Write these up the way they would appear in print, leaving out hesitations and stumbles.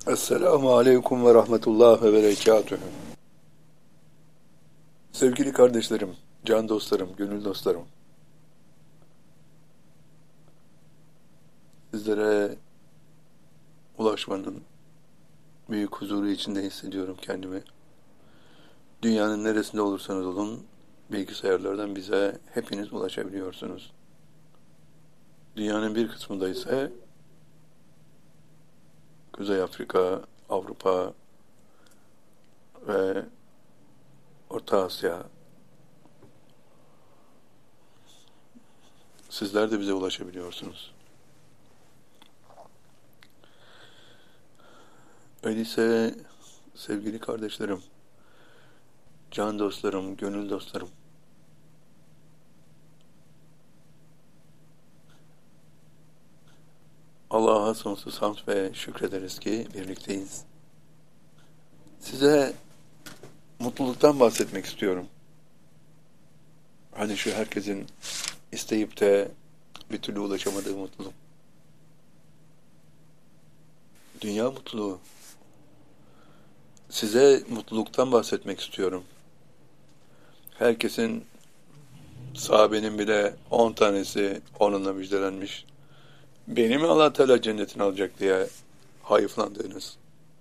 Esselamu Aleyküm ve Rahmetullah ve Berekatühü. Sevgili kardeşlerim, can dostlarım, gönül dostlarım. Sizlere ulaşmanın büyük huzuru içinde hissediyorum kendimi. Dünyanın neresinde olursanız olun, bilgisayarlardan bize hepiniz ulaşabiliyorsunuz. Dünyanın bir kısmında ise Kuzey Afrika, Avrupa ve Orta Asya. Sizler de bize ulaşabiliyorsunuz. Öyleyse sevgili kardeşlerim, can dostlarım, gönül dostlarım, Allah'a sonsuz hamd ve şükrederiz ki birlikteyiz. Size mutluluktan bahsetmek istiyorum. Hani şu herkesin isteyip de bir türlü ulaşamadığı mutluluk. Dünya mutluluğu. Size mutluluktan bahsetmek istiyorum. Herkesin, sahabenin bile 10 tanesi onunla müjdelenmiş. Beni mi Allah Teala cennetine alacak diye hayıflandığınız,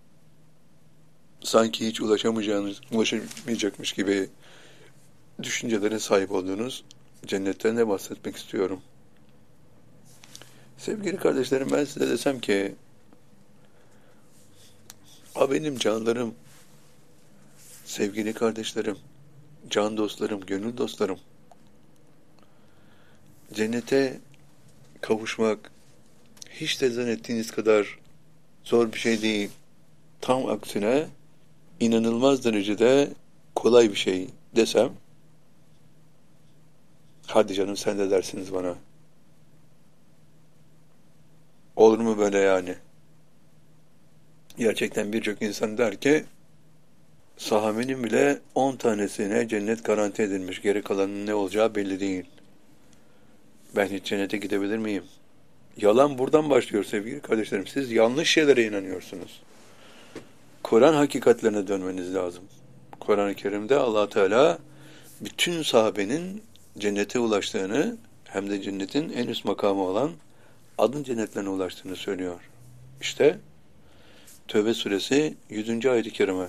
sanki hiç ulaşamayacakmış gibi düşüncelere sahip olduğunuz cennetten de bahsetmek istiyorum. Sevgili kardeşlerim, ben size desem ki, benim canlarım, sevgili kardeşlerim, can dostlarım, gönül dostlarım, cennete kavuşmak hiç de zannettiğiniz kadar zor bir şey değil. Tam aksine inanılmaz derecede kolay bir şey desem, hadi canım sen de dersiniz bana. Olur mu böyle yani? Gerçekten birçok insan der ki, sahabenin bile 10 tanesine cennet garanti edilmiş. Geri kalanın ne olacağı belli değil. Ben hiç cennete gidebilir miyim? Yalan buradan başlıyor sevgili kardeşlerim. Siz yanlış şeylere inanıyorsunuz. Kur'an hakikatlerine dönmeniz lazım. Kur'an-ı Kerim'de Allah Teala bütün sahabenin cennete ulaştığını, hem de cennetin en üst makamı olan adın cennetlerine ulaştığını söylüyor. İşte Tövbe suresi 100. ayet-i kerime.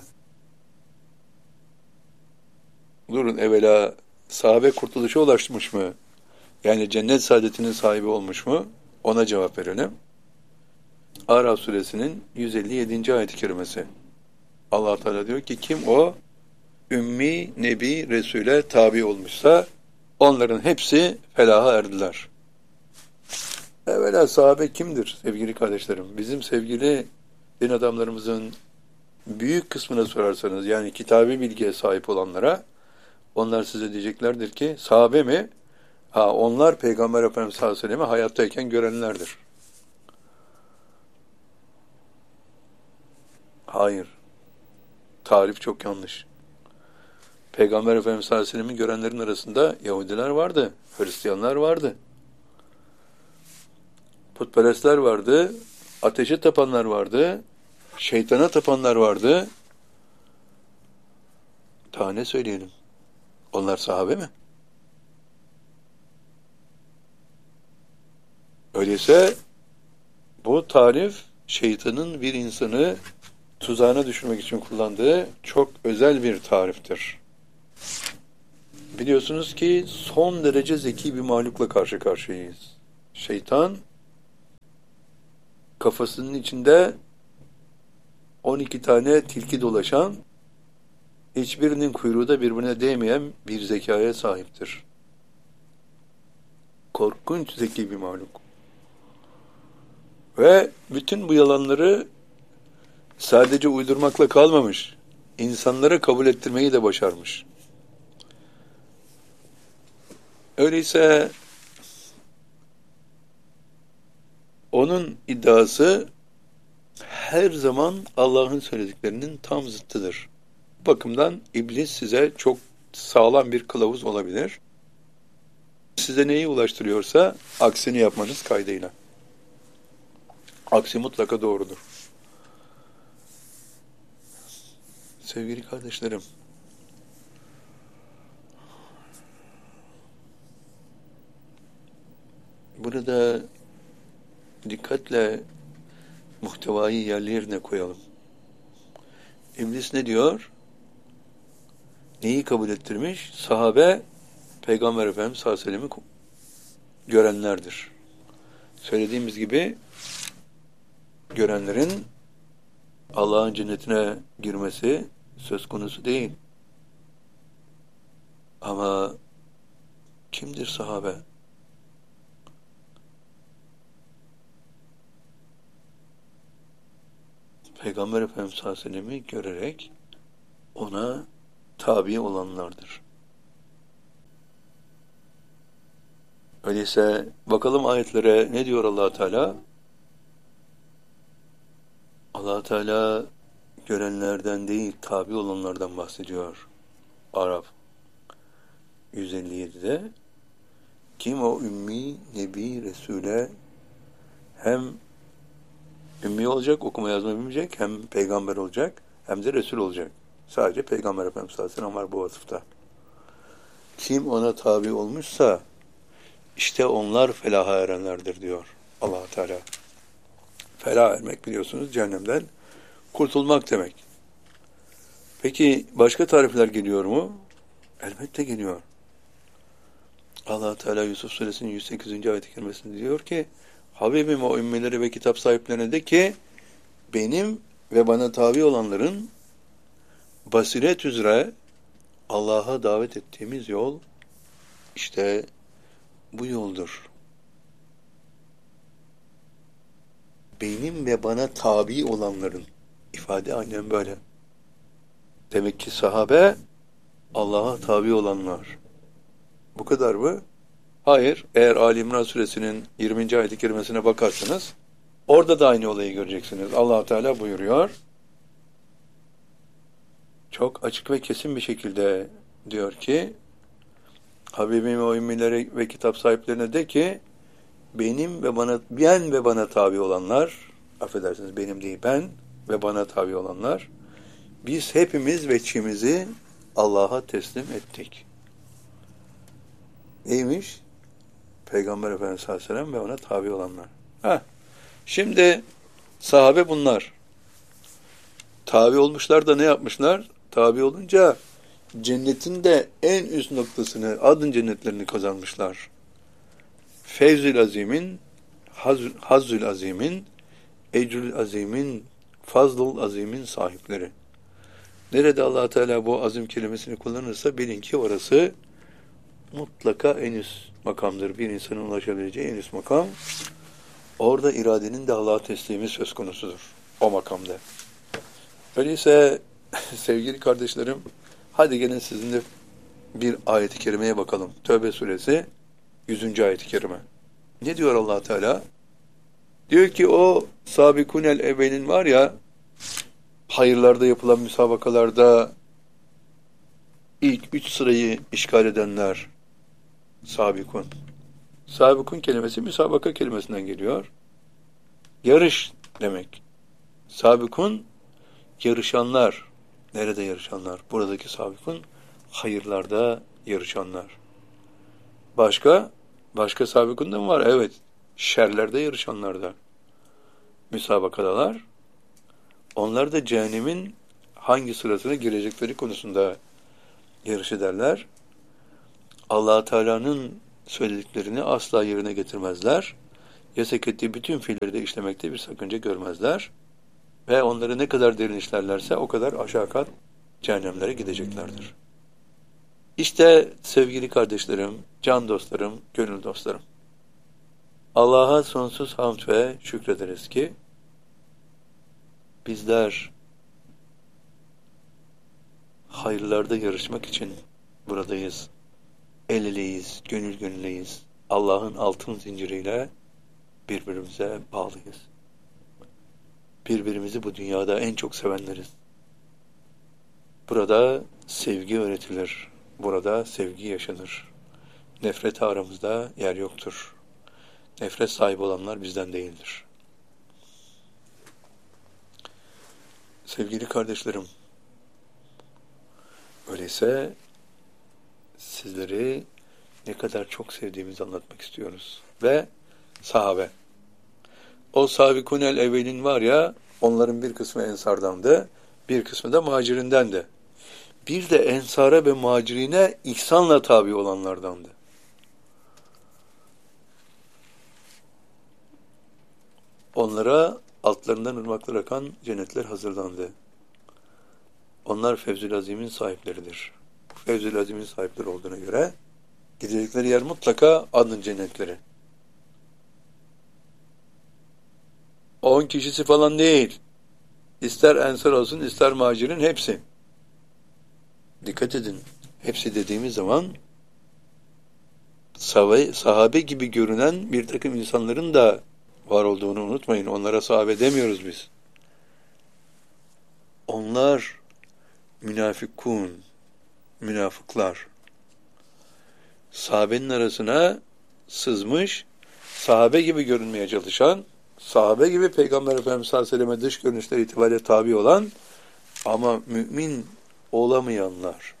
Durun, evvela sahabe kurtuluşa ulaşmış mı? Yani cennet saadetinin sahibi olmuş mu? Ona cevap verelim. Araf suresinin 157. ayet-i kerimesi. Allah Teala diyor ki, kim o ümmi, nebi, resule tabi olmuşsa onların hepsi felaha erdiler. Evvela sahabe kimdir sevgili kardeşlerim? Bizim sevgili din adamlarımızın büyük kısmına sorarsanız, yani kitabi bilgiye sahip olanlara, onlar size diyeceklerdir ki, sahabe mi? Onlar Peygamber Efendimiz sallallahu aleyhi ve sellem'i hayattayken görenlerdir. Hayır. Tarif çok yanlış. Peygamber Efendimiz sallallahu aleyhi ve sellem'i görenlerin arasında Yahudiler vardı, Hristiyanlar vardı, putperestler vardı, ateşe tapanlar vardı, şeytana tapanlar vardı. Daha ne söyleyelim? Onlar sahabe mi? Öyleyse bu tarif şeytanın bir insanı tuzağına düşürmek için kullandığı çok özel bir tariftir. Biliyorsunuz ki son derece zeki bir mahlukla karşı karşıyayız. Şeytan kafasının içinde 12 tane tilki dolaşan, hiçbirinin kuyruğu da birbirine değmeyen bir zekaya sahiptir. Korkunç zeki bir mahluk. Ve bütün bu yalanları sadece uydurmakla kalmamış, insanlara kabul ettirmeyi de başarmış. Öyleyse onun iddiası her zaman Allah'ın söylediklerinin tam zıttıdır. Bu bakımdan iblis size çok sağlam bir kılavuz olabilir. Size neyi ulaştırıyorsa aksini yapmanız kaydıyla. Aksi mutlaka doğrudur. Sevgili kardeşlerim, burada dikkatle muhtevayı yerli yerine koyalım. İblis ne diyor? Neyi kabul ettirmiş? Sahabe, Peygamber Efendimiz sallallahu aleyhi ve sellem'i görenlerdir. Söylediğimiz gibi görenlerin Allah'ın cennetine girmesi söz konusu değil. Ama kimdir sahabe? Peygamber Efendimiz sallallahu aleyhi ve sellem'i görerek ona tabi olanlardır. Öyleyse bakalım ayetlere ne diyor Allah Teala? Allah Teala görenlerden değil, tabi olanlardan bahsediyor. Araf 157'de kim o ümmi, nebi, resule hem ümmi olacak, okuma yazma bilmeyecek, hem peygamber olacak, hem de resul olacak. Sadece Peygamber Efendimiz sallallahu aleyhi ve sellem var bu vasıfta. Kim ona tabi olmuşsa işte onlar felaha erenlerdir diyor Allah Teala. Felah ermek biliyorsunuz cehennemden kurtulmak demek. Peki başka tarifler geliyor mu? Elbette geliyor. Allah Teala Yusuf Suresinin 108. ayet-i kerimesinde diyor ki Habibim o ümmileri ve kitap sahiplerine de ki benim ve bana tabi olanların basiret üzere Allah'a davet ettiğimiz yol işte bu yoldur. Benim ve bana tabi olanların ifade aynen böyle. Demek ki sahabe Allah'a tabi olanlar. Bu kadar mı? Hayır. Eğer Ali İmran Suresinin 20. ayet-i kerimesine bakarsanız orada da aynı olayı göreceksiniz. Allah Teala buyuruyor. Çok açık ve kesin bir şekilde diyor ki Habibim o ümmilere ve kitap sahiplerine de ki ben ve bana tabi olanlar, affedersiniz benim değil ben ve bana tabi olanlar, biz hepimiz veçimizi Allah'a teslim ettik. Neymiş? Peygamber Efendimiz sallallahu aleyhi ve sellem ve ona tabi olanlar. Şimdi sahabe bunlar. Tabi olmuşlar da ne yapmışlar? Tabi olunca cennetin de en üst noktasını, adın cennetlerini kazanmışlar. Fevzül azimin, hazzül azimin, ecrül azimin, fazlul azimin sahipleri. Nerede Allah Teala bu azim kelimesini kullanırsa bilin ki orası mutlaka en üst makamdır. Bir insanın ulaşabileceği en üst makam. Orada iradenin de Allah'a teslimi söz konusudur. O makamda. Öyleyse sevgili kardeşlerim, hadi gelin sizinle bir ayet-i kerimeye bakalım. Tövbe suresi 100. ayet-i kerime. Ne diyor Allah Teala? Diyor ki o sabikunel evvelin var ya, hayırlarda yapılan müsabakalarda ilk 3 sırayı işgal edenler sabikun. Sabikun kelimesi müsabaka kelimesinden geliyor. Yarış demek. Sabikun yarışanlar. Nerede yarışanlar? Buradaki sabikun hayırlarda yarışanlar. Başka sabikun da mı var? Evet. Şerlerde yarışanlarda. Müsabakadalar. Onlar da cehennemin hangi sırasına girecekleri konusunda yarış ederler. Allah Teala'nın söylediklerini asla yerine getirmezler. Yasak ettiği bütün fiilleri de işlemekte bir sakınca görmezler. Ve onları ne kadar derin işlerlerse o kadar aşağı kat cehennemlere gideceklerdir. İşte sevgili kardeşlerim, can dostlarım, gönül dostlarım. Allah'a sonsuz hamd ve şükrederiz ki bizler hayırlarda yarışmak için buradayız. El eleyiz, gönül gönüleyiz. Allah'ın altın zinciriyle birbirimize bağlıyız. Birbirimizi bu dünyada en çok sevenleriz. Burada sevgi öğretilir. Burada sevgi yaşanır. Nefret aramızda yer yoktur. Nefret sahibi olanlar bizden değildir. Sevgili kardeşlerim, Öyleyse sizleri ne kadar çok sevdiğimizi anlatmak istiyoruz. Ve sahabe. O sabikunel evvelin var ya, onların bir kısmı ensardandı, bir kısmı da muhacirindendi. Bir de ensara ve muhacirine ihsanla tabi olanlardandı. Onlara altlarından ırmaklar akan cennetler hazırlandı. Onlar Fevzül Azim'in sahipleridir. Fevzül Azim'in sahipleri olduğuna göre gidecekleri yer mutlaka adın cennetleri. 10 kişisi falan değil. İster ensar olsun, ister muhacirin hepsi. Dikkat edin. Hepsi dediğimiz zaman sahabe gibi görünen bir takım insanların da var olduğunu unutmayın. Onlara sahabe demiyoruz biz. Onlar münafıklar. Sahabenin arasına sızmış, sahabe gibi görünmeye çalışan, sahabe gibi Peygamber Efendimiz sallallahu aleyhi ve selleme dış görünüşleri itibariyle tabi olan ama mümin olamayanlar.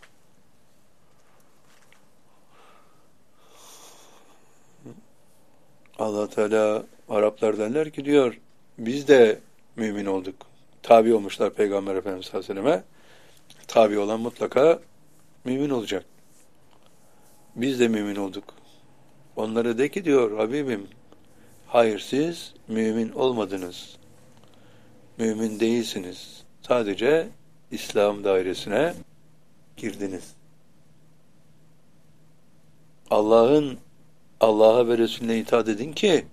Allah Teala Araplar derler ki diyor, biz de mümin olduk. Tabi olmuşlar Peygamber Efendimiz sallallahu aleyhi ve selleme. Tabi olan mutlaka mümin olacak. Biz de mümin olduk. Onlara de ki diyor Habibim, hayır siz mümin olmadınız. Mümin değilsiniz. Sadece İslam dairesine girdiniz. Allah'a ve Resulüne itaat edin ki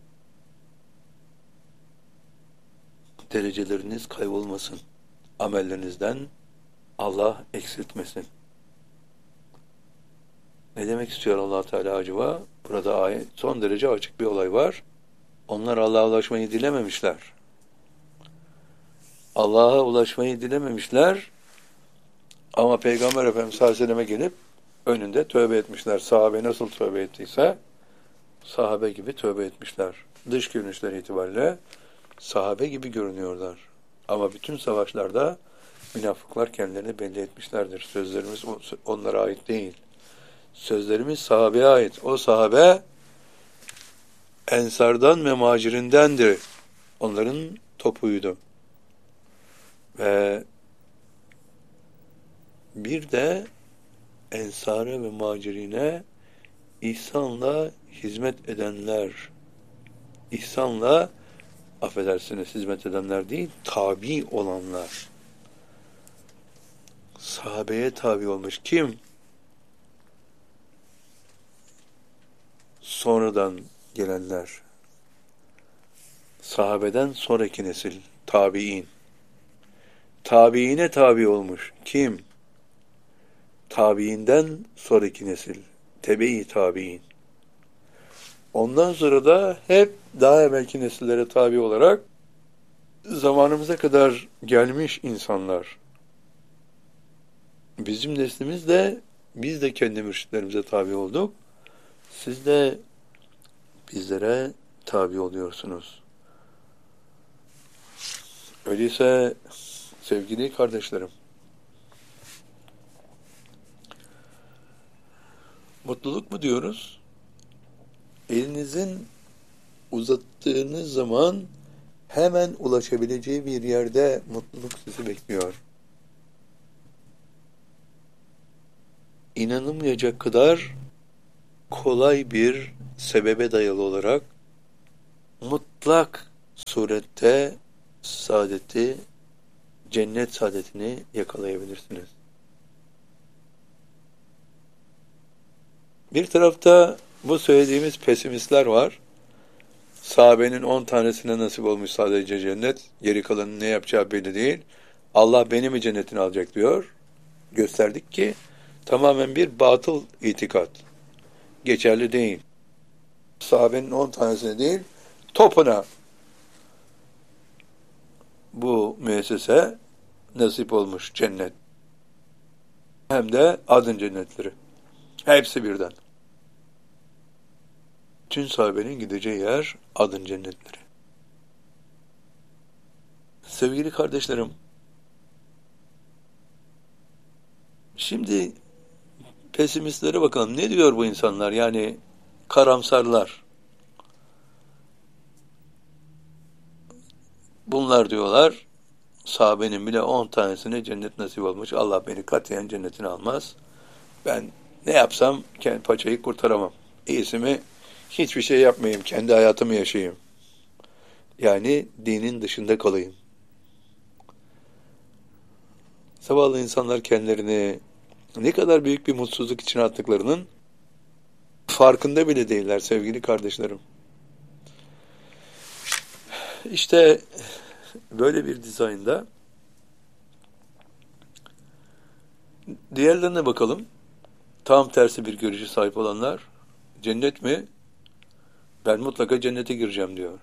dereceleriniz kaybolmasın. Amellerinizden Allah eksiltmesin. Ne demek istiyor Allah Teala acaba? Burada ayet son derece açık bir olay var. Onlar Allah'a ulaşmayı dilememişler. Allah'a ulaşmayı dilememişler. Ama Peygamber Efendimiz sallallahu aleyhi ve selleme gelip önünde tövbe etmişler. Sahabe nasıl tövbe ettiyse sahabe gibi tövbe etmişler. Dış görünüşleri itibariyle sahabe gibi görünüyorlar. Ama bütün savaşlarda münafıklar kendilerini belli etmişlerdir. Sözlerimiz onlara ait değil. Sözlerimiz sahabeye ait. O sahabe ensardan ve muhacirindendir. Onların topuydu. Ve bir de ensara ve muhacirine ihsanla hizmet edenler, ihsanla affedersiniz hizmet edenler değil, tabi olanlar. Sahabeye tabi olmuş. Kim? Sonradan gelenler. Sahabeden sonraki nesil, tabi'in. Tabi'ine tabi olmuş. Kim? Tabi'inden sonraki nesil, tebe-i tabi'in. Ondan sonra da hep daha evvelki nesillere tabi olarak zamanımıza kadar gelmiş insanlar. Bizim neslimiz de biz de kendi mürşitlerimize tabi olduk. Siz de bizlere tabi oluyorsunuz. Öyleyse sevgili kardeşlerim, mutluluk mu diyoruz? Elinizin uzattığınız zaman hemen ulaşabileceği bir yerde mutluluk sizi bekliyor. İnanılmayacak kadar kolay bir sebebe dayalı olarak mutlak surette saadeti, cennet saadetini yakalayabilirsiniz. Bir tarafta bu söylediğimiz pesimistler var. Sahabenin 10 tanesine nasip olmuş sadece cennet. Geri kalanın ne yapacağı belli değil. Allah beni mi cennetine alacak diyor. Gösterdik ki tamamen bir batıl itikat. Geçerli değil. Sahabenin 10 tanesine değil, topuna bu müessese nasip olmuş cennet. Hem de adın cennetleri. Hepsi birden. Bütün sahabenin gideceği yer adın cennetleri. Sevgili kardeşlerim, şimdi pesimistlere bakalım. Ne diyor bu insanlar? Yani karamsarlar. Bunlar diyorlar, sahabenin bile 10 tanesine cennet nasip olmuş. Allah beni katiyen cennetine almaz. Ben ne yapsam kendi paçayı kurtaramam. İyisi mi hiçbir şey yapmayayım, kendi hayatımı yaşayayım. Yani dinin dışında kalayım. Zavallı insanlar kendilerini ne kadar büyük bir mutsuzluk içine attıklarının farkında bile değiller sevgili kardeşlerim. İşte böyle bir dizaynda diğerlerine bakalım. Tam tersi bir görüşe sahip olanlar, cennet mi? Ben mutlaka cennete gireceğim diyor.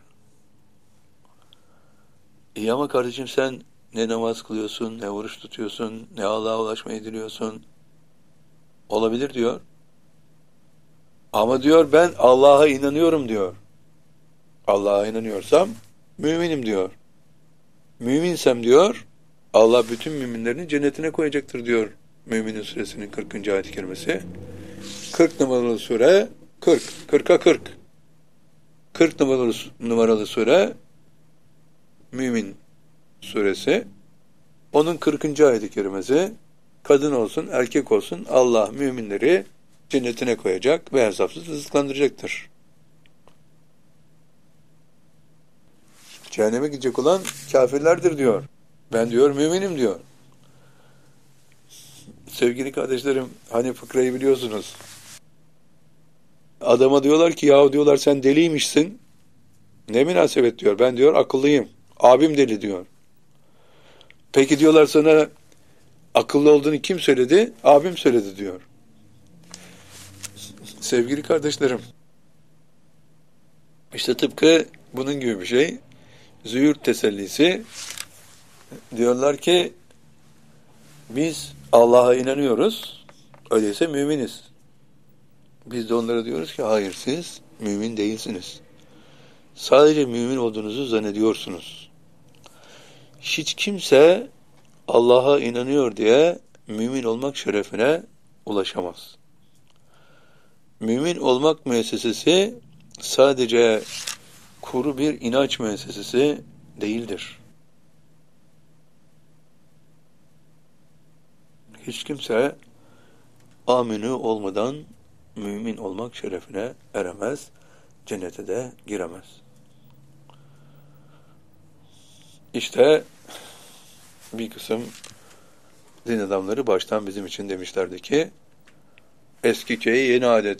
İyi ama kardeşim sen ne namaz kılıyorsun, ne oruç tutuyorsun, ne Allah'a ulaşmayı diliyorsun. Olabilir diyor. Ama diyor ben Allah'a inanıyorum diyor. Allah'a inanıyorsam müminim diyor. Müminsem diyor Allah bütün müminlerini cennetine koyacaktır diyor. Müminin suresinin 40. ayet-i kerimesi. 40 numaralı sure 40. 40'a 40. 40 numaralı sure Mümin suresi. Onun 40. ayet-i kerimesi kadın olsun erkek olsun Allah müminleri cennetine koyacak ve hesapsız rızıklandıracaktır. Cehenneme gidecek olan kafirlerdir diyor. Ben diyor müminim diyor. Sevgili kardeşlerim hani fıkrayı biliyorsunuz. Adama diyorlar ki yahu diyorlar sen deliymişsin. Ne münasebet diyor. Ben diyor akıllıyım. Abim deli diyor. Peki diyorlar sana akıllı olduğunu kim söyledi? Abim söyledi diyor. Sevgili kardeşlerim işte tıpkı bunun gibi bir şey. Züğürt tesellisi diyorlar ki biz Allah'a inanıyoruz. Öyleyse müminiz. Biz de onlara diyoruz ki hayır siz mümin değilsiniz. Sadece mümin olduğunuzu zannediyorsunuz. Hiç kimse Allah'a inanıyor diye mümin olmak şerefine ulaşamaz. Mümin olmak müessesesi sadece kuru bir inanç müessesesi değildir. Hiç kimse amini olmadan mümin olmak şerefine eremez, cennete de giremez. İşte bir kısım din adamları baştan bizim için demişlerdi ki eski köye yeni adet.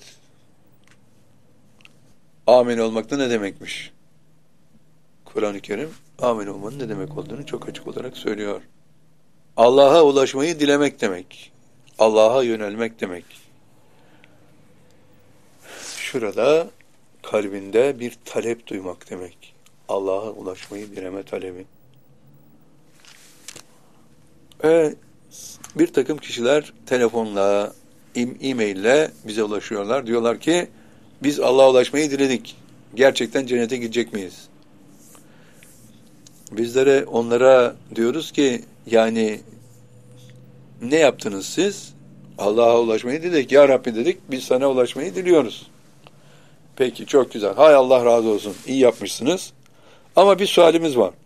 Amin olmak da ne demekmiş? Kur'an-ı Kerim amin olmanın ne demek olduğunu çok açık olarak söylüyor. Allah'a ulaşmayı dilemek demek. Allah'a yönelmek demek. Şurada kalbinde bir talep duymak demek. Allah'a ulaşmayı dileme talebi. Bir takım kişiler telefonla, e-maille bize ulaşıyorlar. Diyorlar ki biz Allah'a ulaşmayı diledik. Gerçekten cennete gidecek miyiz? Bizlere onlara diyoruz ki yani ne yaptınız siz? Allah'a ulaşmayı diledik. Ya Rabbi dedik biz sana ulaşmayı diliyoruz. Peki çok güzel. Hay Allah razı olsun. İyi yapmışsınız. Ama bir sualimiz var.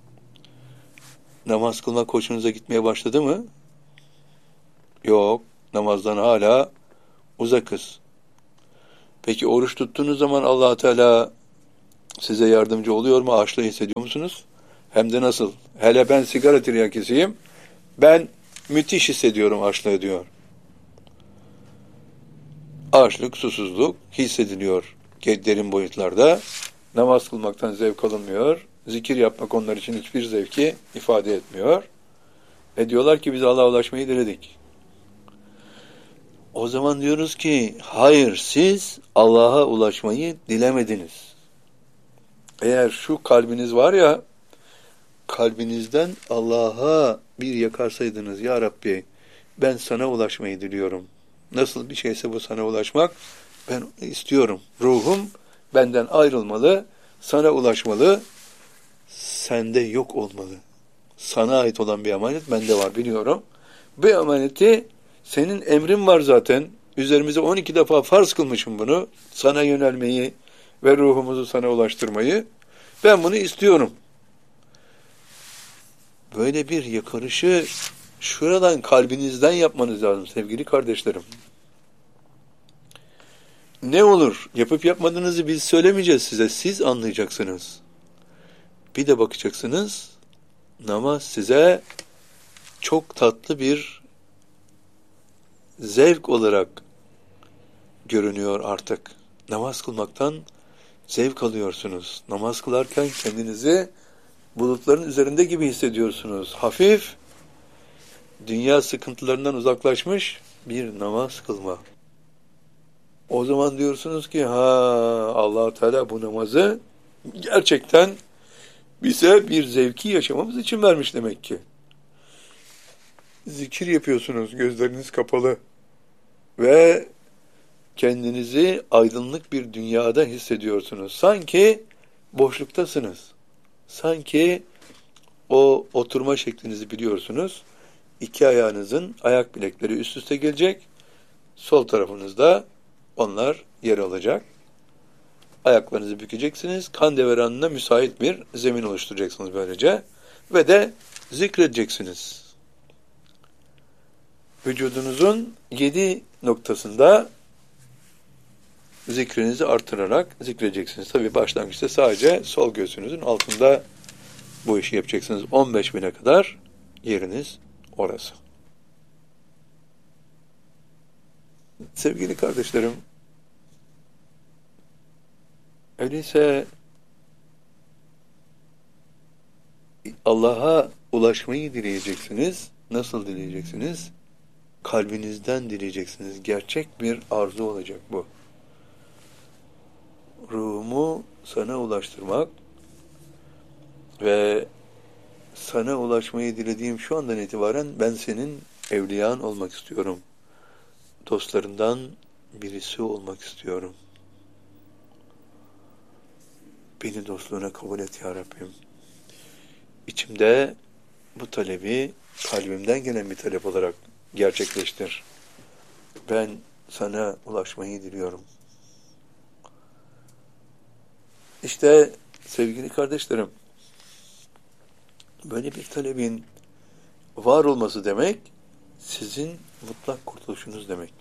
Namaz kılmak hoşunuza gitmeye başladı mı? Yok. Namazdan hala uzakız. Peki oruç tuttuğunuz zaman Allah Teala size yardımcı oluyor mu? Açlığı hissediyor musunuz? Hem de nasıl? Hele ben sigara tiryakisiyim. Ben müthiş hissediyorum açlığı diyor. Açlık, susuzluk hissediliyor derin boyutlarda. Namaz kılmaktan zevk alınmıyor. Zikir yapmak onlar için hiçbir zevki ifade etmiyor. Diyorlar ki biz Allah'a ulaşmayı diledik. O zaman diyoruz ki hayır siz Allah'a ulaşmayı dilemediniz. Eğer şu kalbiniz var ya kalbinizden Allah'a bir yakarsaydınız ya Rabbi ben sana ulaşmayı diliyorum. Nasıl bir şeyse bu sana ulaşmak ben istiyorum. Ruhum benden ayrılmalı, sana ulaşmalı, sende yok olmalı. Sana ait olan bir emanet bende var biliyorum. Bu emaneti senin emrin var zaten. üzerimize 12 defa farz kılmışım bunu. Sana yönelmeyi ve ruhumuzu sana ulaştırmayı. Ben bunu istiyorum. Böyle bir yakarışı şuradan, kalbinizden yapmanız lazım sevgili kardeşlerim. Ne olur? Yapıp yapmadığınızı biz söylemeyeceğiz size. Siz anlayacaksınız. Bir de bakacaksınız, namaz size çok tatlı bir zevk olarak görünüyor artık. Namaz kılmaktan zevk alıyorsunuz. Namaz kılarken kendinizi bulutların üzerinde gibi hissediyorsunuz. Hafif, dünya sıkıntılarından uzaklaşmış bir namaz kılma. O zaman diyorsunuz ki, Allah Teala bu namazı gerçekten bize bir zevki yaşamamız için vermiş demek ki. Zikir yapıyorsunuz, gözleriniz kapalı ve kendinizi aydınlık bir dünyada hissediyorsunuz. Sanki boşluktasınız. Sanki o oturma şeklinizi biliyorsunuz. İki ayağınızın ayak bilekleri üst üste gelecek. Sol tarafınızda onlar yer alacak. Ayaklarınızı bükeceksiniz. Kan devranına müsait bir zemin oluşturacaksınız böylece. Ve de zikredeceksiniz. Vücudunuzun 7 noktasında zikrinizi artırarak zikredeceksiniz. Tabii başlangıçta sadece sol göğsünüzün altında bu işi yapacaksınız. 15.000'e kadar yeriniz orası. Sevgili kardeşlerim, öyleyse Allah'a ulaşmayı dileyeceksiniz. Nasıl dileyeceksiniz? Kalbinizden dileyeceksiniz. Gerçek bir arzu olacak bu. Ruhumu sana ulaştırmak ve sana ulaşmayı dilediğim şu andan itibaren ben senin evliyan olmak istiyorum. Dostlarından birisi olmak istiyorum. Beni dostluğuna kabul et ya Rabbim. İçimde bu talebi kalbimden gelen bir talep olarak gerçekleştir. Ben sana ulaşmayı diliyorum. İşte sevgili kardeşlerim, böyle bir talebin var olması demek, sizin mutlak kurtuluşunuz demek.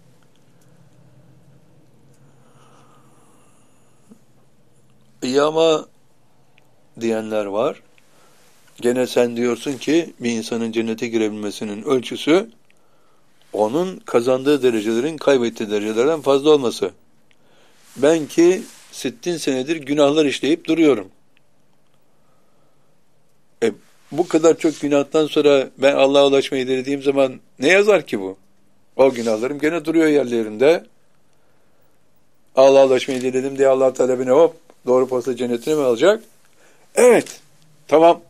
İyama diyenler var. Gene sen diyorsun ki bir insanın cennete girebilmesinin ölçüsü onun kazandığı derecelerin kaybettiği derecelerden fazla olması. Ben ki 60 senedir günahlar işleyip duruyorum. Bu kadar çok günahtan sonra ben Allah'a ulaşmayı dilediğim zaman ne yazar ki bu? O günahlarım gene duruyor yerlerinde. Allah'a ulaşmayı diledim diye Allah talebine hop doğru posta cennetine mi alacak? Evet. Tamam.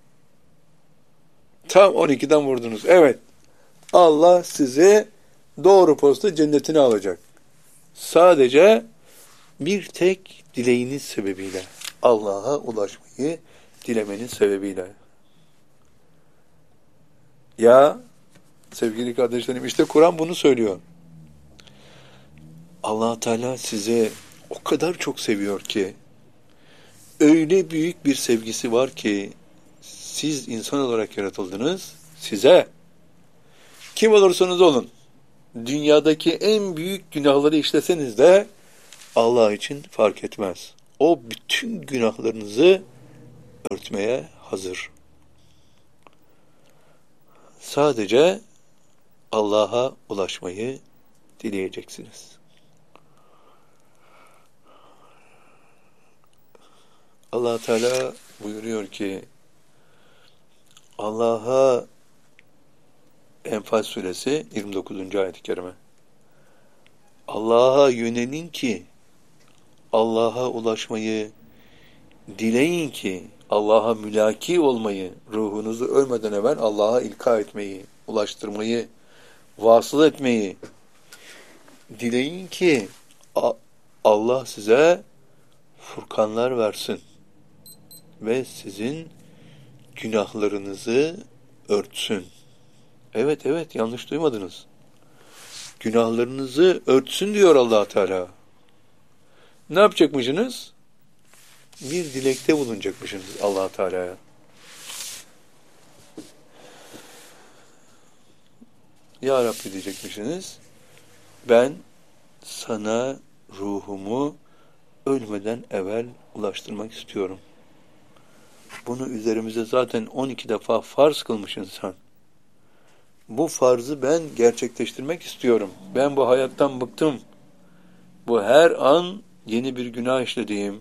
Tam 12'den vurdunuz. Evet. Allah sizi doğru posta cennetine alacak. Sadece bir tek dileğiniz sebebiyle. Allah'a ulaşmayı dilemeniz sebebiyle. Ya sevgili kardeşlerim, işte Kur'an bunu söylüyor. Allah Teala sizi o kadar çok seviyor ki, öyle büyük bir sevgisi var ki, siz insan olarak yaratıldınız, size kim olursanız olun, dünyadaki en büyük günahları işleseniz de Allah için fark etmez. O bütün günahlarınızı örtmeye hazır. Sadece Allah'a ulaşmayı dileyeceksiniz. Allah Teala buyuruyor ki, Allah'a Enfal suresi 29. ayet-i kerime. Allah'a yönelin ki, Allah'a ulaşmayı dileyin ki, Allah'a mülaki olmayı, ruhunuzu ölmeden evvel Allah'a ilka etmeyi, ulaştırmayı, vasıl etmeyi dileyin ki Allah size furkanlar versin ve sizin günahlarınızı örtsün. Evet, yanlış duymadınız. Günahlarınızı örtsün diyor Allah Teala. Ne yapacakmışsınız? Bir dilekte bulunacakmışsınız Allah Teala'ya. Ya Rabbi diyecekmişsiniz. Ben sana ruhumu ölmeden evvel ulaştırmak istiyorum. Bunu üzerimize zaten 12 defa farz kılmışsın sen. Bu farzı ben gerçekleştirmek istiyorum. Ben bu hayattan bıktım. Bu her an yeni bir günah işlediğim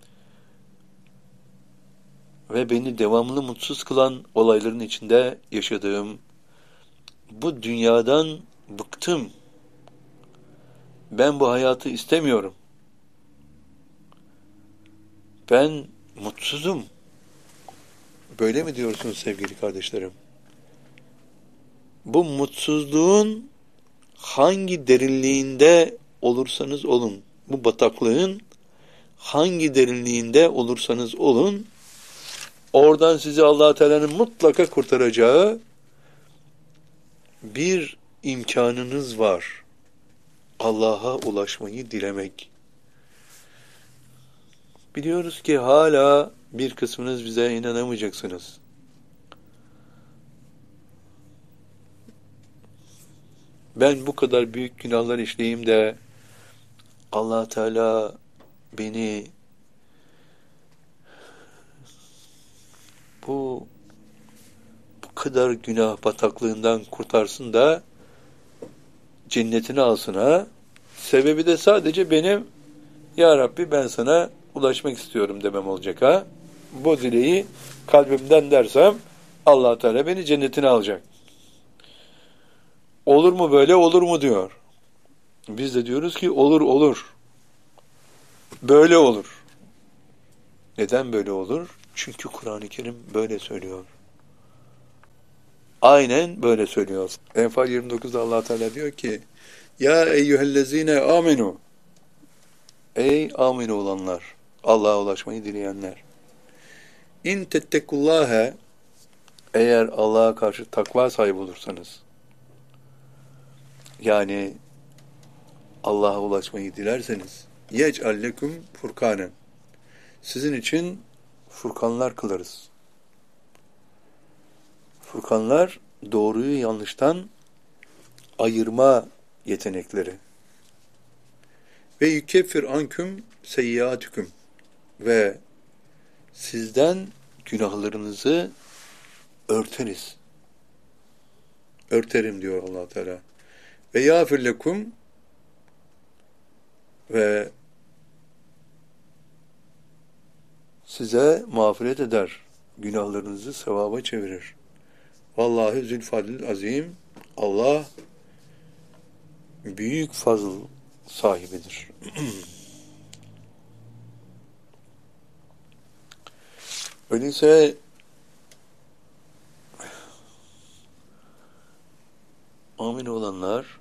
ve beni devamlı mutsuz kılan olayların içinde yaşadığım bu dünyadan bıktım. Ben bu hayatı istemiyorum. Ben mutsuzum. Böyle mi diyorsunuz sevgili kardeşlerim? Bu mutsuzluğun hangi derinliğinde olursanız olun, bu bataklığın hangi derinliğinde olursanız olun, oradan sizi Allah Teala'nın mutlaka kurtaracağı bir imkanınız var. Allah'a ulaşmayı dilemek. Biliyoruz ki hala bir kısmınız bize inanamayacaksınız. Ben bu kadar büyük günahlar işleyeyim de Allah Teala beni bu kadar günah bataklığından kurtarsın da cennetini alsın ha. Sebebi de sadece benim Ya Rabbi ben sana ulaşmak istiyorum demem olacak ha. Bu dileği kalbimden dersem Allah Teala beni cennetine alacak. Olur mu böyle, olur mu diyor. Biz de diyoruz ki olur olur. Böyle olur. Neden böyle olur? Çünkü Kur'an-ı Kerim böyle söylüyor. Aynen böyle söylüyor. Enfal 29'da Allah Teala diyor ki: Ya eyyühellezine amenu. Ey amin olanlar, Allah'a ulaşmayı dileyenler. İn tettekullâhe, eğer Allah'a karşı takva sahibi olursanız, yani Allah'a ulaşmayı dilerseniz, yec'al leküm furkanen, sizin için furkanlar kılarız. Furkanlar, doğruyu yanlıştan ayırma yetenekleri. Ve yükeffir anküm seyyiatüküm, ve sizden günahlarınızı örteriz. Örterim diyor Allah Teala. Ve yâfir lekum, ve size mağfiret eder. Günahlarınızı sevaba çevirir. Vallahi zülfadil azim. Allah büyük fazl sahibidir. Öyleyse amin olanlar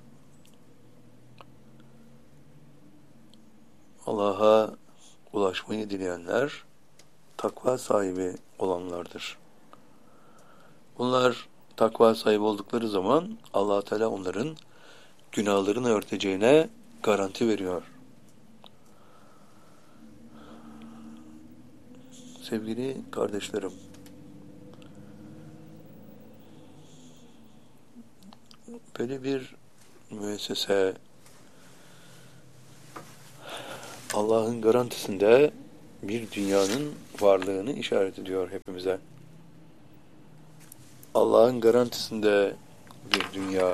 Allah'a ulaşmayı dileyenler takva sahibi olanlardır. Bunlar takva sahibi oldukları zaman Allah Teala onların günahlarını örteceğine garanti veriyor. Sevgili kardeşlerim, böyle bir müessese Allah'ın garantisinde bir dünyanın varlığını işaret ediyor hepimize. Allah'ın garantisinde bir dünya.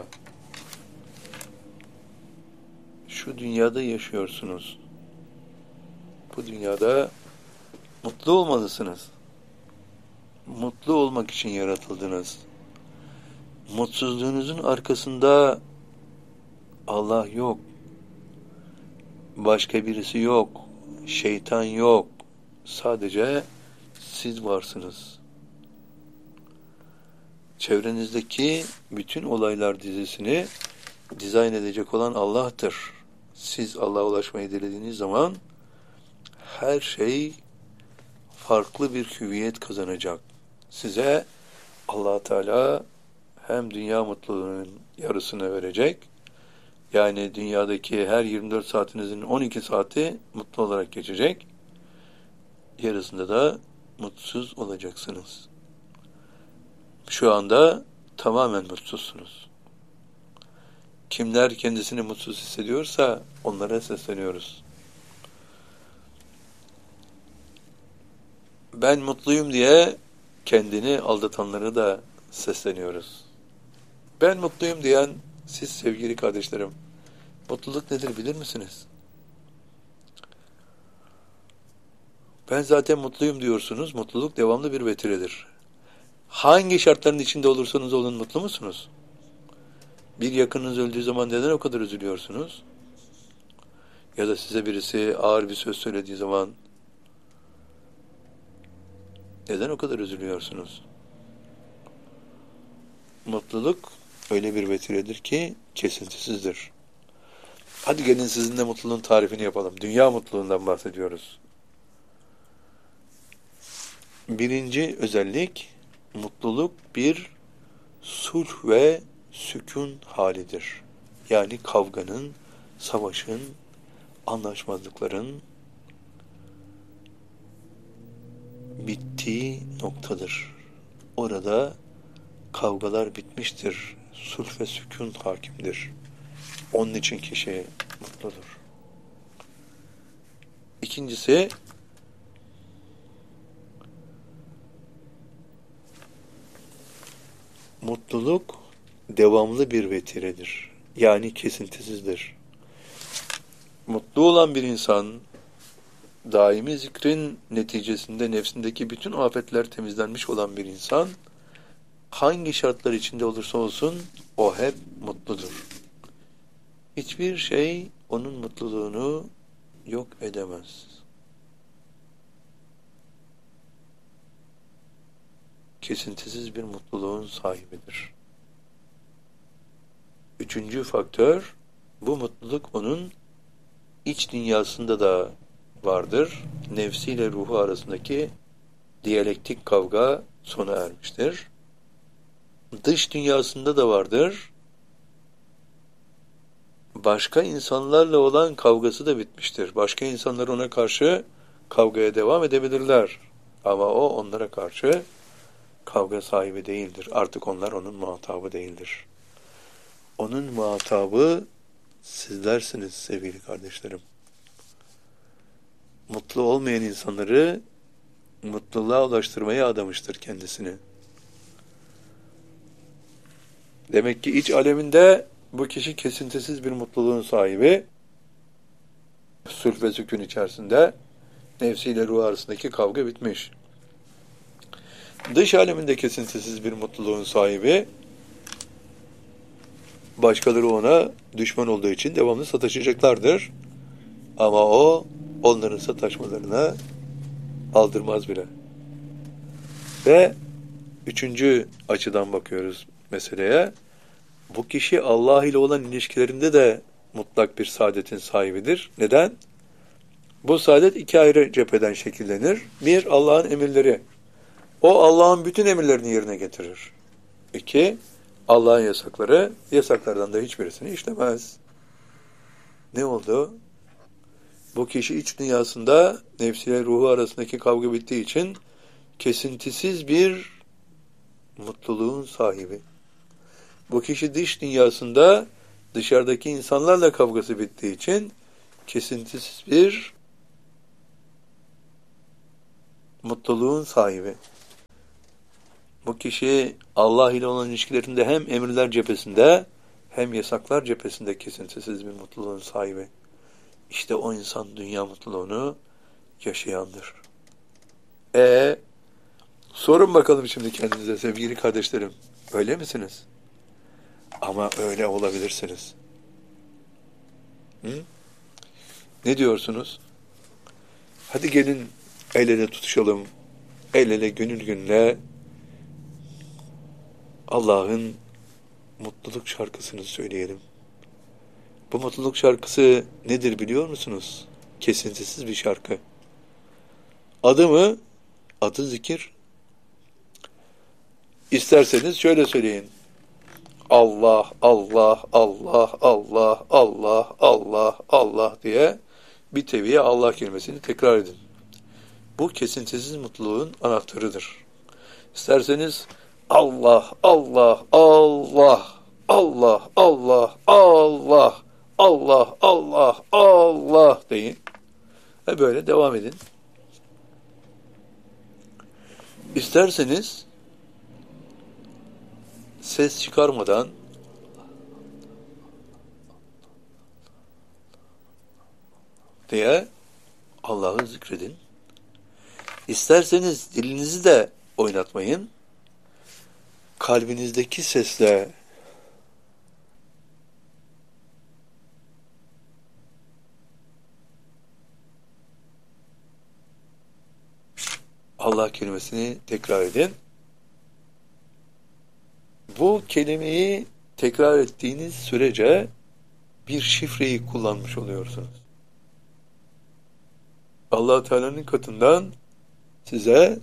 Şu dünyada yaşıyorsunuz. Bu dünyada mutlu olmalısınız. Mutlu olmak için yaratıldınız. Mutsuzluğunuzun arkasında Allah yok. Başka birisi yok. Şeytan yok. Sadece siz varsınız. Çevrenizdeki bütün olaylar dizisini dizayn edecek olan Allah'tır. Siz Allah'a ulaşmayı dilediğiniz zaman her şey farklı bir hüviyet kazanacak. Size Allah Teala hem dünya mutluluğunun yarısını verecek, Yani dünyadaki her 24 saatinizin 12 saati mutlu olarak geçecek. Yarısında da mutsuz olacaksınız. Şu anda tamamen mutsuzsunuz. Kimler kendisini mutsuz hissediyorsa onlara sesleniyoruz. Ben mutluyum diye kendini aldatanlara da sesleniyoruz. Ben mutluyum diyen siz sevgili kardeşlerim, mutluluk nedir bilir misiniz? Ben zaten mutluyum diyorsunuz, mutluluk devamlı bir vetiredir. Hangi şartların içinde olursanız olun mutlu musunuz? Bir yakınınız öldüğü zaman neden o kadar üzülüyorsunuz? Ya da size birisi ağır bir söz söylediği zaman neden o kadar üzülüyorsunuz? Mutluluk öyle bir vetiredir ki kesintisizdir. Hadi gelin sizinle mutluluğun tarifini yapalım. Dünya mutluluğundan bahsediyoruz. Birinci özellik, mutluluk bir sulh ve sükun halidir. Yani kavganın, savaşın, anlaşmazlıkların bittiği noktadır. Orada kavgalar bitmiştir. Sulh ve sükun hakimdir. Onun için kişi mutludur. İkincisi, mutluluk devamlı bir vetiredir. Yani kesintisizdir. Mutlu olan bir insan, daimi zikrin neticesinde nefsindeki bütün afetler temizlenmiş olan bir insan, hangi şartlar içinde olursa olsun o hep mutludur. Hiçbir şey onun mutluluğunu yok edemez. Kesintisiz bir mutluluğun sahibidir. Üçüncü faktör, bu mutluluk onun iç dünyasında da vardır. Nefsiyle ruhu arasındaki diyalektik kavga sona ermiştir. Dış dünyasında da vardır. Başka insanlarla olan kavgası da bitmiştir. Başka insanlar ona karşı kavgaya devam edebilirler. Ama o onlara karşı kavga sahibi değildir. Artık onlar onun muhatabı değildir. Onun muhatabı sizlersiniz sevgili kardeşlerim. Mutlu olmayan insanları mutluluğa ulaştırmaya adamıştır kendisini. Demek ki iç aleminde bu kişi kesintisiz bir mutluluğun sahibi. Sulh ve sükun içerisinde nefsiyle ruh arasındaki kavga bitmiş. Dış aleminde kesintisiz bir mutluluğun sahibi. Başkaları ona düşman olduğu için devamlı sataşacaklardır. Ama o onların sataşmalarına aldırmaz bile. Ve üçüncü açıdan bakıyoruz meseleye. Bu kişi Allah ile olan ilişkilerinde de mutlak bir saadetin sahibidir. Neden? Bu saadet iki ayrı cepheden şekillenir. Bir, Allah'ın emirleri. O Allah'ın bütün emirlerini yerine getirir. İki, Allah'ın yasakları, yasaklardan da hiçbirisini işlemez. Ne oldu? Bu kişi iç dünyasında nefsiyle ruhu arasındaki kavga bittiği için kesintisiz bir mutluluğun sahibi. Bu kişi dış dünyasında dışarıdaki insanlarla kavgası bittiği için kesintisiz bir mutluluğun sahibi. Bu kişi Allah ile olan ilişkilerinde hem emirler cephesinde hem yasaklar cephesinde kesintisiz bir mutluluğun sahibi. İşte o insan dünya mutluluğunu yaşayandır. Sorun bakalım şimdi kendinize sevgili kardeşlerim. Öyle misiniz? Ama öyle olabilirsiniz. Hı? Ne diyorsunuz? Hadi gelin el ele tutuşalım. El ele gönül gönüle Allah'ın mutluluk şarkısını söyleyelim. Bu mutluluk şarkısı nedir biliyor musunuz? Kesintisiz bir şarkı. Adı mı? Adı zikir. İsterseniz şöyle söyleyin. Allah, Allah, Allah, Allah, Allah, Allah, Allah diye bir teviye Allah kelimesini tekrar edin. Bu kesintisiz mutluluğun anahtarıdır. İsterseniz Allah, Allah, Allah, Allah, Allah, Allah, Allah, Allah, Allah deyin. Ve böyle devam edin. İsterseniz ses çıkarmadan diye Allah'ı zikredin. İsterseniz dilinizi de oynatmayın. Kalbinizdeki sesle Allah kelimesini tekrar edin. Bu kelimeyi tekrar ettiğiniz sürece bir şifreyi kullanmış oluyorsunuz. Allah Teala'nın katından size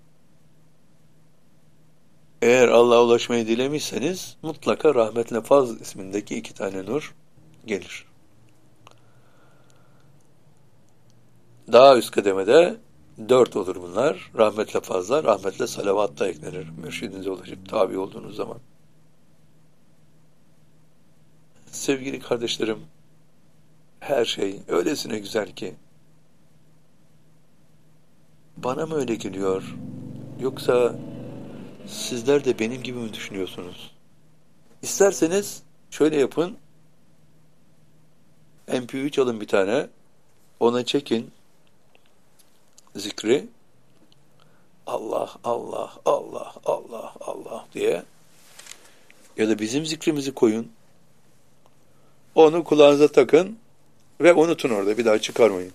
eğer Allah'a ulaşmayı dilemişseniz mutlaka rahmetle faz ismindeki 2 tane nur gelir. Daha üst kademede 4 olur bunlar. Rahmetle fazla, rahmetle salavat da eklenir. Mürşidinize ulaşıp tabi olduğunuz zaman. Sevgili kardeşlerim, her şey öylesine güzel ki bana mı öyle geliyor? Yoksa sizler de benim gibi mi düşünüyorsunuz? İsterseniz şöyle yapın. MP3 alın bir tane. Ona çekin zikri. Allah, Allah, Allah, Allah, Allah diye. Ya da bizim zikrimizi koyun. Onu kulağınıza takın ve unutun orada. Bir daha çıkarmayın.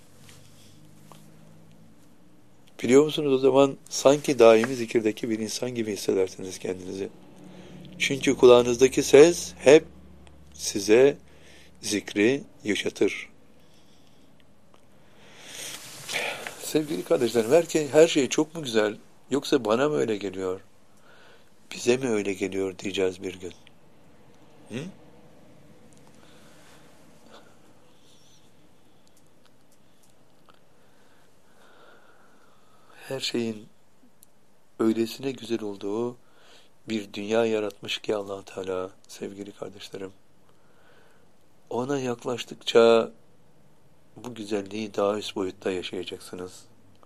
Biliyor musunuz o zaman sanki daimi zikirdeki bir insan gibi hissedersiniz kendinizi. Çünkü kulağınızdaki ses hep size zikri yaşatır. Sevgili kardeşlerim, her şey çok mu güzel, yoksa bana mı öyle geliyor, bize mi öyle geliyor diyeceğiz bir gün. Hı? Her şeyin öylesine güzel olduğu bir dünya yaratmış ki Allah Teala, sevgili kardeşlerim. Ona yaklaştıkça bu güzelliği daha üst boyutta yaşayacaksınız.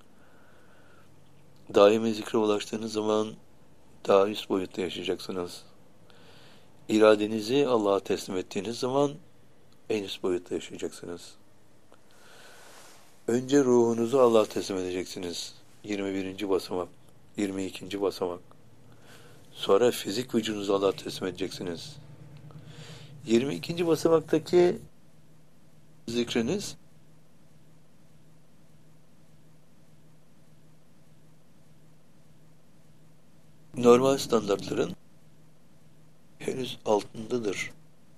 Daimi zikre ulaştığınız zaman daha üst boyutta yaşayacaksınız. İradenizi Allah'a teslim ettiğiniz zaman en üst boyutta yaşayacaksınız. Önce ruhunuzu Allah'a teslim edeceksiniz. 21. basamak, 22. basamak. Sonra fizik vücudunuzu Allah'a teslim edeceksiniz. 22. basamaktaki zikriniz normal standartların henüz altındadır.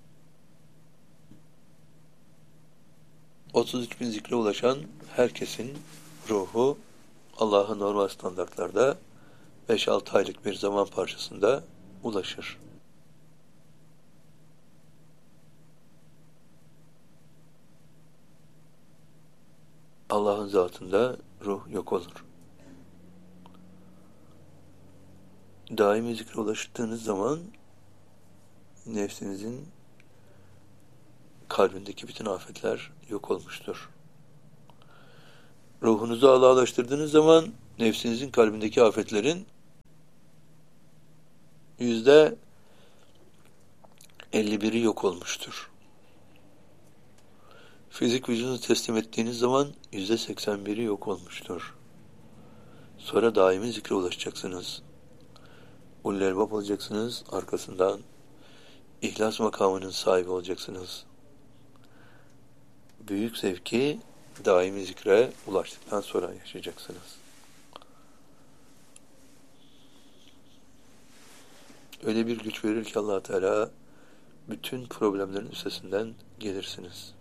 33.000 zikre ulaşan herkesin ruhu Allah'a normal standartlarda 5-6 aylık bir zaman parçasında ulaşır. Allah'ın zatında ruh yok olur. Daimi zikre ulaştığınız zaman nefsinizin kalbindeki bütün afetler yok olmuştur. Ruhunuzu Allah'a ulaştırdığınız zaman nefsinizin kalbindeki afetlerin %51'i yok olmuştur. Fizik vücudunuzu teslim ettiğiniz zaman %81'i yok olmuştur. Sonra daimi zikre ulaşacaksınız. Ulul Elbab olacaksınız, arkasından İhlas makamının sahibi olacaksınız. Büyük zevki daimi zikre ulaştıktan sonra yaşayacaksınız. Öyle bir güç verir ki Allah Teala, bütün problemlerin üstesinden gelirsiniz.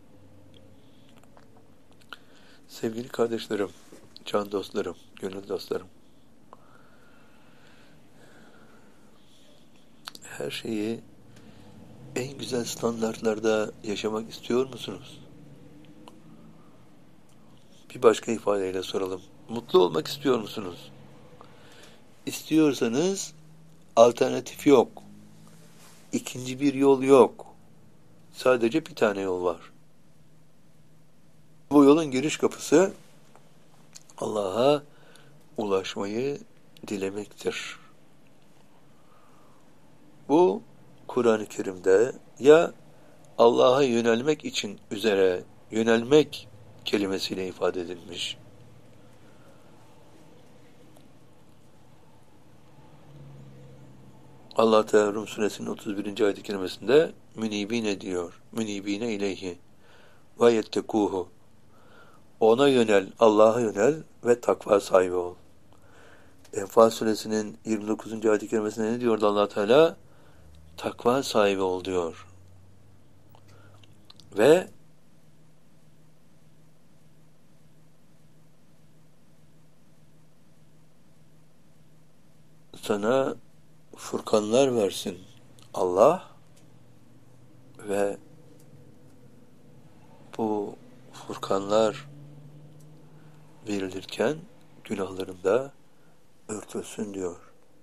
Sevgili kardeşlerim, can dostlarım, gönül dostlarım, her şeyi En güzel standartlarda yaşamak istiyor musunuz? Bir başka ifadeyle soralım. Mutlu olmak istiyor musunuz? İstiyorsanız alternatif yok. İkinci bir yol yok. Sadece bir tane yol var. Bu yolun giriş kapısı Allah'a ulaşmayı dilemektir. Bu Kur'an-ı Kerim'de ya Allah'a yönelmek için üzere yönelmek kelimesiyle ifade edilmiş. Allah Teala Rum suresinin 31. ayet-i kerimesinde münibine diyor. Münibine ileyhi ve yettekuhu. Ona yönel, Allah'a yönel ve takva sahibi ol. Enfal suresinin 29. ayet-i kerimesinde ne diyordu Allah Teala? Takva sahibi ol diyor. Ve sana furkanlar versin Allah ve bu furkanlar verilirken günahlarında örtülsün diyor.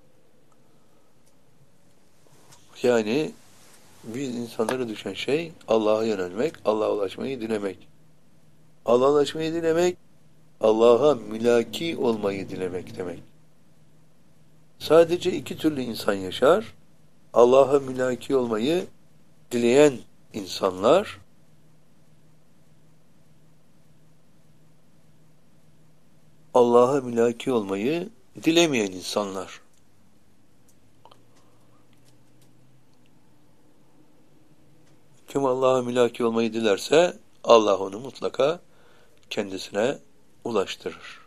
Yani biz insanlara düşen şey Allah'a yönelmek, Allah'a ulaşmayı dilemek. Allah'a ulaşmayı dilemek, Allah'a mülaki olmayı dilemek demek. Sadece iki türlü insan yaşar. Allah'a mülaki olmayı dileyen insanlar, Allah'a mülaki olmayı dilemeyen insanlar. Kim Allah'a mülaki olmayı dilerse Allah onu mutlaka kendisine ulaştırır.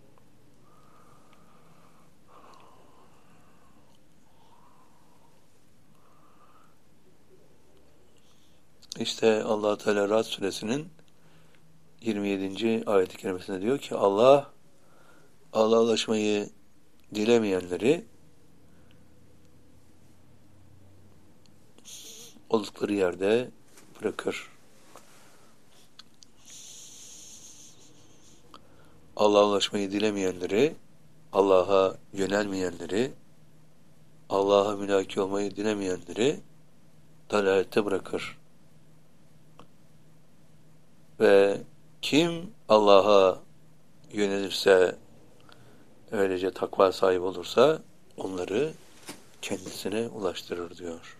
İşte Allah Teala Ra'd suresinin 27. ayet-i kerimesinde diyor ki Allah'a ulaşmayı dilemeyenleri oldukları yerde bırakır. Allah'a ulaşmayı dilemeyenleri, Allah'a yönelmeyenleri, Allah'a mülaki olmayı dilemeyenleri dalalette bırakır. Ve kim Allah'a yönelirse, öylece takva sahibi olursa onları kendisine ulaştırır diyor.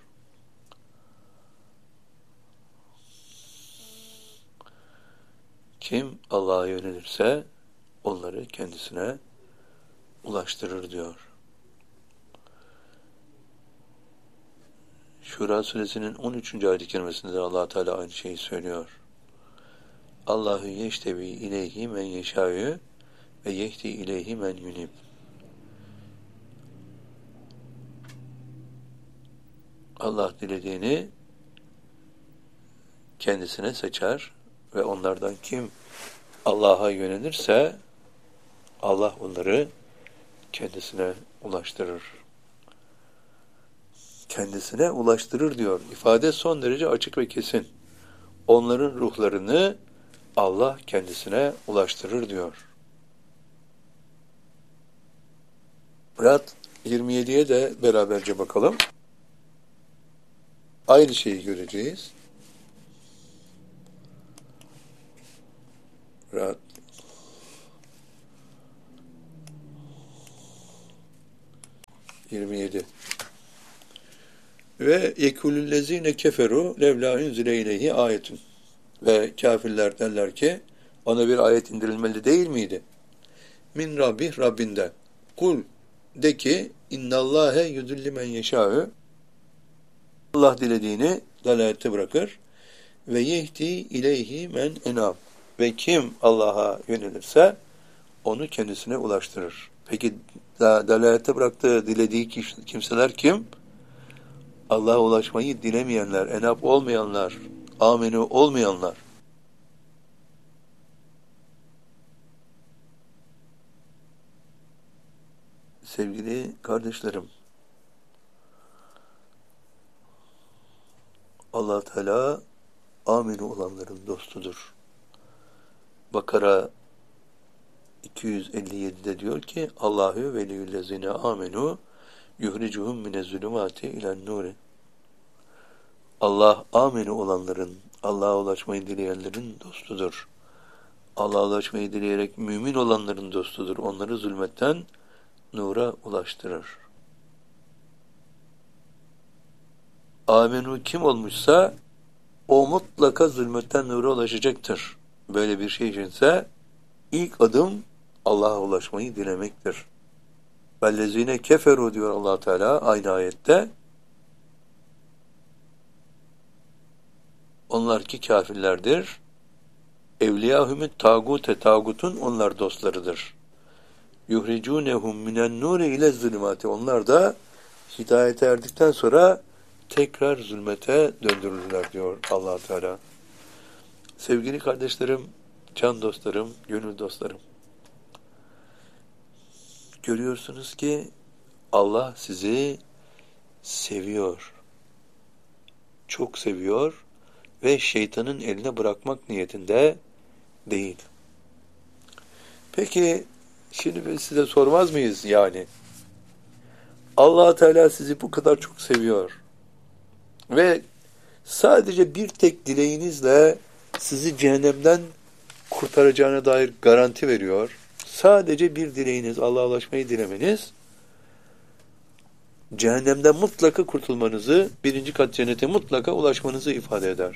Kim Allah'a yönelirse onları kendisine ulaştırır diyor. Şura suresinin 13. ayet-i kerimesinde Allah Teala aynı şeyi söylüyor. Allahu yeştevi ileyhi men yeşâ'ü ve yehdi ileyhi men yunib. Allah dilediğini kendisine seçer ve onlardan kim Allah'a yönelirse Allah onları kendisine ulaştırır. Kendisine ulaştırır diyor. İfade son derece açık ve kesin. Onların ruhlarını Allah kendisine ulaştırır diyor. Ra'd 27'ye de beraberce bakalım. Aynı şeyi göreceğiz. Ra'd 27. Ve yekulüllezine keferu levla unzile ileyhi ayetun. Ve kafirler derler ki ona bir ayet indirilmeli değil miydi? Min Rabbih Rabbinden. Kul de ki innallâhe yudilli men yeşâ'ü. Allah dilediğini dalalette bırakır. Ve yehdi ileyhi men enab. Ve kim Allah'a yönelirse onu kendisine ulaştırır. Peki dalalette bıraktığı, dilediği kimseler kim? Allah'a ulaşmayı dilemeyenler, enab olmayanlar, amenü olmayanlar. Sevgili kardeşlerim, Allah Teala aminu olanların dostudur. Bakara 257'de diyor ki Allahu veliyyüllezine amenu yuhricuhum minez-zulümati ilen-nuri. Allah aminu olanların, Allah'a ulaşmayı dileyenlerin dostudur. Allah'a ulaşmayı dileyerek mümin olanların dostudur. Onları zulmetten nura ulaştırır. Aminu kim olmuşsa o mutlaka zulmetten nura ulaşacaktır. Böyle bir şey içinse ilk adım Allah'a ulaşmayı dilemektir. Vellezine keferu diyor Allah Teala aynı ayette. Onlar ki kafirlerdir. Evliyahümü tağute, tağutun onlar dostlarıdır. Yuhricunehum minen nuri ile zulümati. Onlar da hidayete erdikten sonra tekrar zulmete döndürülürler diyor Allah Teala. Sevgili kardeşlerim, can dostlarım, gönül dostlarım. Görüyorsunuz ki Allah sizi seviyor. Çok seviyor ve şeytanın eline bırakmak niyetinde değil. Peki şimdi biz size sormaz mıyız yani? Allah Teala sizi bu kadar çok seviyor ve sadece bir tek dileğinizle sizi cehennemden kurtaracağına dair garanti veriyor. Sadece bir dileğiniz, Allah'a ulaşmayı dilemeniz, cehennemden mutlaka kurtulmanızı, birinci kat cennete mutlaka ulaşmanızı ifade eder.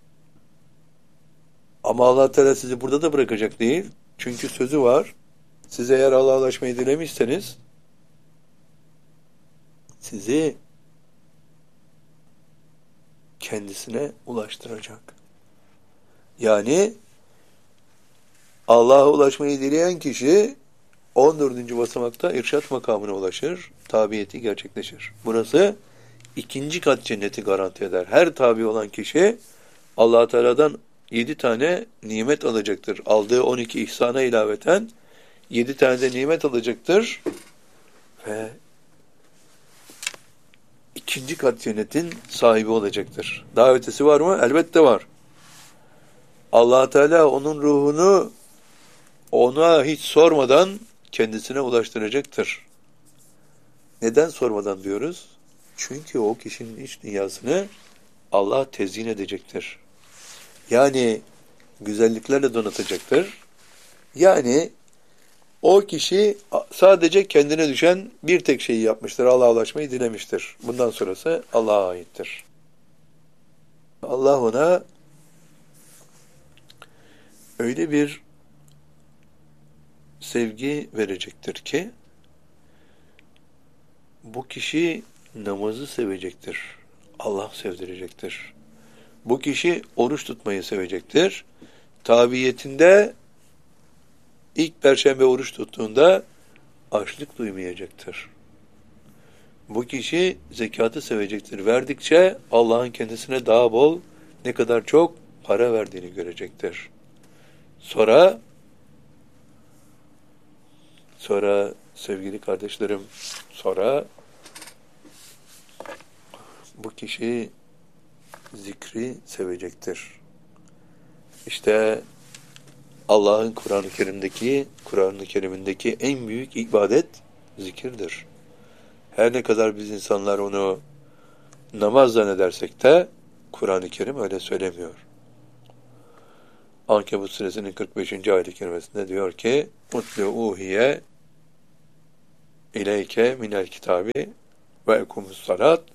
Ama Allah Teala sizi burada da bırakacak değil. Çünkü sözü var. Siz eğer Allah'a ulaşmayı dilemişseniz, sizi kendisine ulaştıracak. Yani Allah'a ulaşmayı dileyen kişi 14. basamakta irşat makamına ulaşır, tabiyeti gerçekleşir. Burası ikinci kat cenneti garanti eder. Her tabi olan kişi Allah Teala'dan 7 tane nimet alacaktır. Aldığı 12 ihsana ilaveten 7 tane de nimet alacaktır. Ve ikinci kat cennetin sahibi olacaktır. Daha ötesi var mı? Elbette var. Allah Teala onun ruhunu ona hiç sormadan kendisine ulaştıracaktır. Neden sormadan diyoruz? Çünkü o kişinin iç dünyasını Allah tezyin edecektir. Yani güzelliklerle donatacaktır. Yani o kişi sadece kendine düşen bir tek şeyi yapmıştır. Allah'a ulaşmayı dilemiştir. Bundan sonrası Allah'a aittir. Allah ona öyle bir sevgi verecektir ki bu kişi namazı sevecektir. Allah sevdirecektir. Bu kişi oruç tutmayı sevecektir. Tabiyetinde ilk perşembe oruç tuttuğunda açlık duymayacaktır. Bu kişi zekatı sevecektir. Verdikçe Allah'ın kendisine daha bol, ne kadar çok para verdiğini görecektir. Sonra sevgili kardeşlerim, sonra bu kişi zikri sevecektir. İşte Allah'ın Kur'an-ı Kerim'indeki en büyük ibadet zikirdir. Her ne kadar biz insanlar onu namaz zannedersek de Kur'an-ı Kerim öyle söylemiyor. Ankebut suresinin 45. ayet-i kerimesinde diyor ki "Utlu uhiye ileyke minel kitabi ve ekumus salat